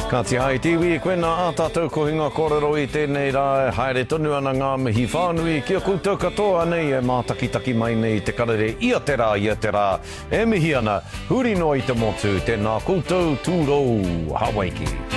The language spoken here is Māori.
Ka te hai tiwi, koe nā ātātou ko hinga kōrero i tēnei rā, haere tonu ana ngā mihi whānui, kia koutou katoa nei e mātakitaki mai nei te karere ia te rā, e mihi ana, huri no i te motu, tēnā koutou tūrou, Hawaii.